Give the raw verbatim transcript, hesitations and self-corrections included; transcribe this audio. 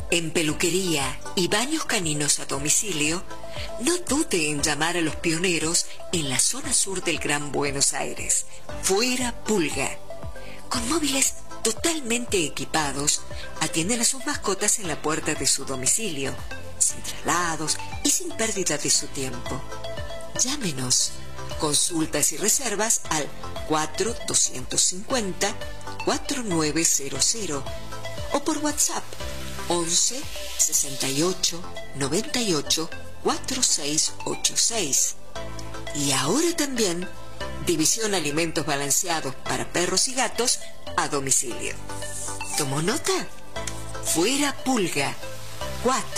En peluquería y baños caninos a domicilio, no dude en llamar a los pioneros en la zona sur del Gran Buenos Aires. Fuera Pulga. Con móviles totalmente equipados, atienden a sus mascotas en la puerta de su domicilio, sin traslados y sin pérdida de su tiempo. Llámenos. Consultas y reservas al cuatro dos cinco cero, cuatro nueve cero cero o por WhatsApp once sesenta y ocho noventa y ocho cuarenta y seis ochenta y seis. Y ahora también división alimentos balanceados para perros y gatos a domicilio. ¿Tomó nota? Fuera Pulga. cuatro